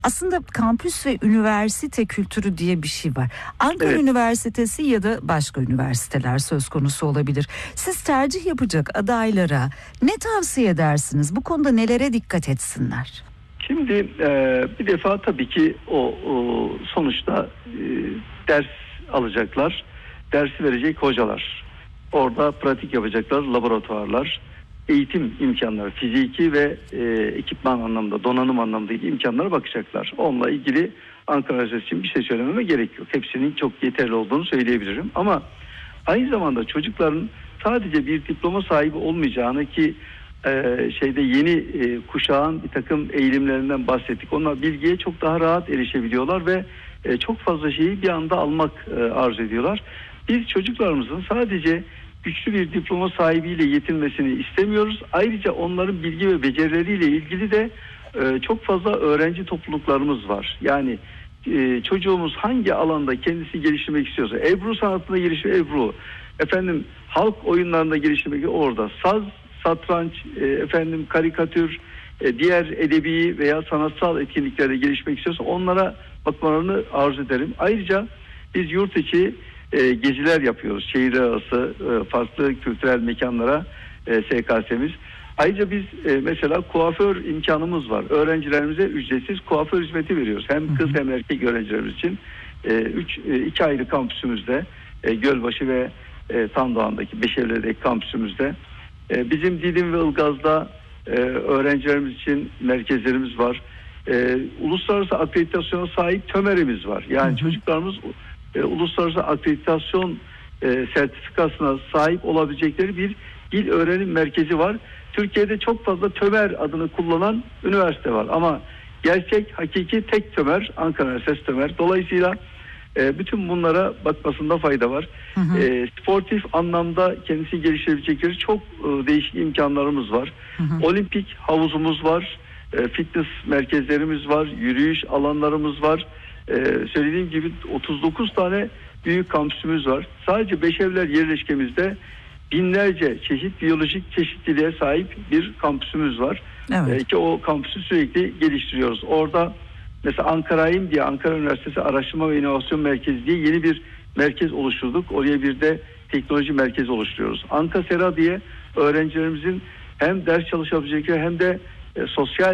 Aslında kampüs ve üniversite kültürü diye bir şey var. Ankara Üniversitesi ya da başka üniversiteler söz konusu olabilir. Siz tercih yapacak adaylara ne tavsiye edersiniz? Bu konuda nelere dikkat etsinler? Şimdi bir defa tabii ki o sonuçta ders alacaklar, dersi verecek hocalar, orada pratik yapacaklar laboratuvarlar, eğitim imkanları, fiziki ve ekipman anlamda, donanım anlamındaki imkanlara bakacaklar. Onunla ilgili Ankara Üniversitesi için bir şey söylememe gerek yok. Hepsinin çok yeterli olduğunu söyleyebilirim. Ama aynı zamanda çocukların sadece bir diploma sahibi olmayacağını ki yeni kuşağın bir takım eğilimlerinden bahsettik. Onlar bilgiye çok daha rahat erişebiliyorlar ve çok fazla şeyi bir anda almak arzu ediyorlar. Biz çocuklarımızın sadece güçlü bir diploma sahibiyle yetinmesini istemiyoruz. Ayrıca onların bilgi ve becerileriyle ilgili de çok fazla öğrenci topluluklarımız var. Yani çocuğumuz hangi alanda kendisi geliştirmek istiyorsa, Ebru sanatında geliştirmek Ebru, halk oyunlarında geliştirmek orada, saz, satranç, karikatür, diğer edebi veya sanatsal etkinliklerde gelişmek istiyorsa onlara bakmalarını arzu ederim. Ayrıca biz yurt içi geziler yapıyoruz. Şehirler arası farklı kültürel mekanlara SKS'miz. Ayrıca biz mesela kuaför imkanımız var. Öğrencilerimize ücretsiz kuaför hizmeti veriyoruz. Hem kız hem erkek öğrencilerimiz için. İki ayrı kampüsümüzde, Gölbaşı ve Tandoğan'daki Beşevler'deki kampüsümüzde. Bizim Didim ve Ilgaz'da öğrencilerimiz için merkezlerimiz var. Uluslararası akreditasyona sahip TÖMER'imiz var. Yani çocuklarımız uluslararası akreditasyon sertifikasına sahip olabilecekleri bir dil öğrenim merkezi var. Türkiye'de çok fazla TÖMER adını kullanan üniversite var. Ama gerçek, hakiki tek TÖMER Ankara Üniversitesi TÖMER. Dolayısıyla bütün bunlara bakmasında fayda var. Sportif anlamda kendisi geliştirebilecekleri çok değişik imkanlarımız var. Olimpik havuzumuz var. Fitness merkezlerimiz var. Yürüyüş alanlarımız var. Söylediğim gibi 39 tane büyük kampüsümüz var. Sadece Beşevler yerleşkemizde binlerce çeşit biyolojik çeşitliliğe sahip bir kampüsümüz var. Ki o kampüsü sürekli geliştiriyoruz. Orada mesela Ankara'yım diye Ankara Üniversitesi Araştırma ve İnovasyon Merkezi diye yeni bir merkez oluşturduk. Oraya bir de teknoloji merkezi oluşturuyoruz. Ankasera diye öğrencilerimizin hem ders çalışabilecekleri hem de sosyal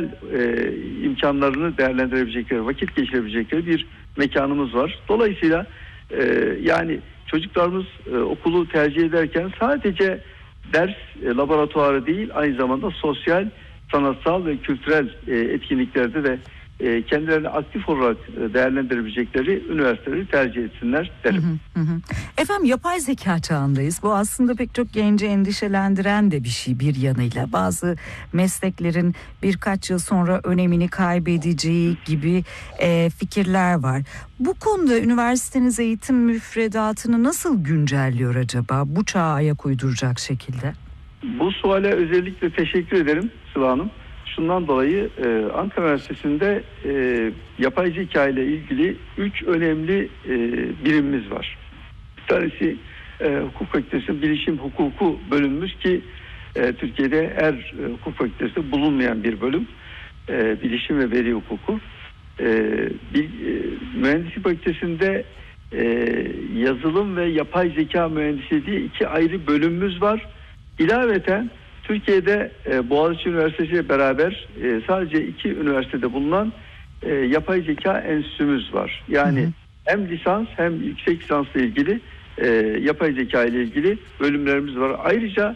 imkanlarını değerlendirebilecekleri, vakit geçirebilecekleri bir mekanımız var. Dolayısıyla yani çocuklarımız okulu tercih ederken sadece ders laboratuvarı değil, aynı zamanda sosyal, sanatsal ve kültürel etkinliklerde de kendilerini aktif olarak değerlendirebilecekleri üniversiteleri tercih etsinler derim. Efendim, yapay zeka çağındayız. Bu aslında pek çok genci endişelendiren de bir şey bir yanıyla. Bazı mesleklerin birkaç yıl sonra önemini kaybedeceği gibi fikirler var. Bu konuda üniversiteniz eğitim müfredatını nasıl güncelliyor acaba bu çağa ayak uyduracak şekilde? Bu suale özellikle teşekkür ederim Sıla Hanım. Şundan dolayı Ankara Üniversitesi'nde yapay zeka ile ilgili 3 önemli birimimiz var. Bir tanesi hukuk fakültesi bilişim hukuku bölümümüz ki Türkiye'de her hukuk fakültesinde bulunmayan bir bölüm. Bilişim ve veri hukuku. Mühendislik fakültesinde yazılım ve yapay zeka mühendisliği diye 2 ayrı bölümümüz var. İlaveten Türkiye'de Boğaziçi Üniversitesi ile beraber sadece 2 üniversitede bulunan yapay zeka enstitümüz var. Yani hem lisans hem yüksek lisansla ilgili yapay zeka ile ilgili bölümlerimiz var. Ayrıca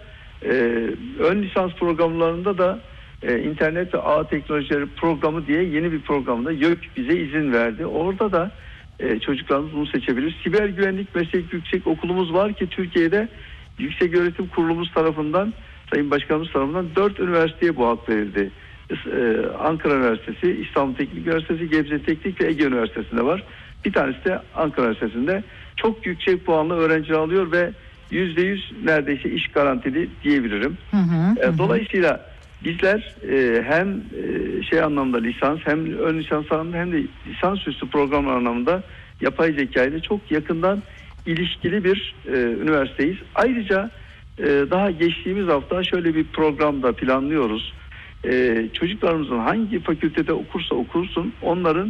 ön lisans programlarında da internet ve ağ teknolojileri programı diye yeni bir programda YÖK bize izin verdi. Orada da çocuklarımız bunu seçebilir. Siber güvenlik meslek yüksek okulumuz var ki Türkiye'de Yükseköğretim Kurulumuz tarafından, Sayın Başkanımız tarafından 4 üniversiteye bu hak verildi. Ankara Üniversitesi, İstanbul Teknik Üniversitesi, Gebze Teknik ve Ege Üniversitesi'nde var. Bir tanesi de Ankara Üniversitesi'nde çok yüksek puanlı öğrenci alıyor ve %100 neredeyse iş garantili diyebilirim. Dolayısıyla bizler hem anlamda lisans hem ön lisans anlamında hem de lisansüstü program anlamında yapay zeka ile çok yakından ilişkili bir üniversiteyiz. Ayrıca daha geçtiğimiz hafta şöyle bir programda planlıyoruz. çocuklarımızın hangi fakültede okursa okursun onların